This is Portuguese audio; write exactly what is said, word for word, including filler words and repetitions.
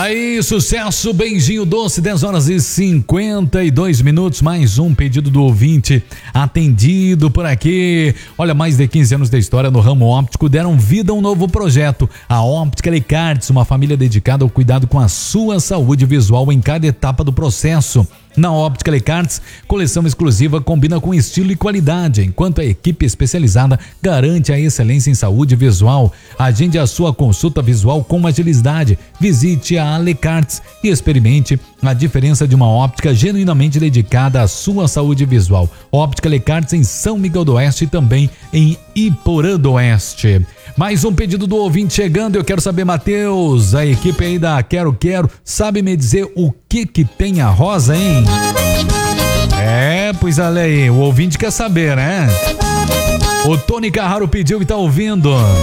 Aí, sucesso, beijinho doce, dez horas e cinquenta e dois minutos, mais um pedido do ouvinte atendido por aqui. Olha, mais de quinze anos de história no ramo óptico deram vida a um novo projeto, a Óptica Lecartes, uma família dedicada ao cuidado com a sua saúde visual em cada etapa do processo. Na Óptica Lecartes, coleção exclusiva combina com estilo e qualidade, enquanto a equipe especializada garante a excelência em saúde visual. Agende a sua consulta visual com agilidade. Visite a Lecartes e experimente a diferença de uma óptica genuinamente dedicada à sua saúde visual. Óptica Lecartes em São Miguel do Oeste e também em Iporã do Oeste. Mais um pedido do ouvinte chegando, eu quero saber, Matheus, a equipe aí da Quero Quero, sabe me dizer o que que tem a rosa, hein? É, pois olha aí, o ouvinte quer saber, né? O Tony Carraro pediu e tá ouvindo.